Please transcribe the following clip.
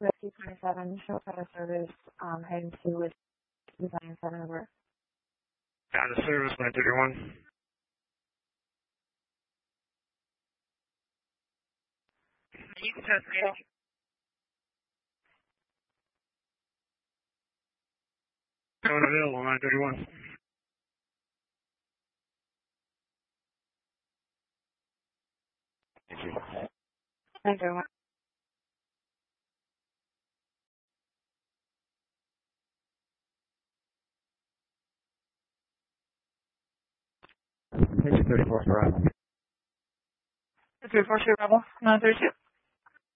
Whiskey 27, show better service, heading to Whiskey Design Center over. Down to service, 931. You can test me. Going available, 931. Thank you. 931. Page 34 for us. 34 Rebel, 932.